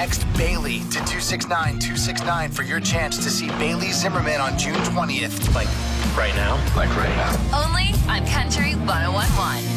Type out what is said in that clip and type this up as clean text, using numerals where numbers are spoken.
Text Bailey to 269-269 for your chance to see Bailey Zimmerman on June 20th. Like right now? Only on Country 101.1.